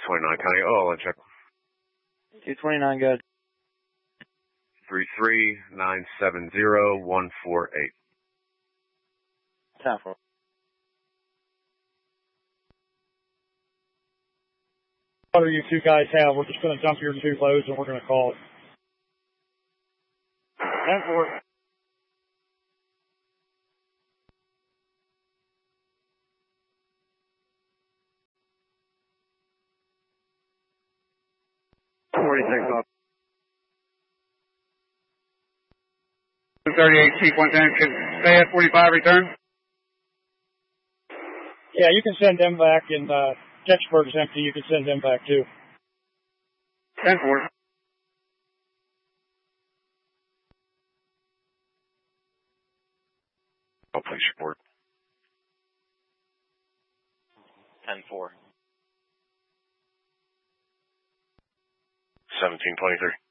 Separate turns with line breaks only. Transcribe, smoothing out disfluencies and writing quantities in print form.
29 County. Oh, let's check.
229, good.
33970-148.
10-4.
What do you two guys have? We're just going to dump your two loads and we're going to call it.
10-4.
$46. 38 Chief 110, could stay at 45 return?
Yeah, you can send them back, and Ketchburg's empty. You can send them back too.
10-4.
Oh, please report.
10-4.
1723.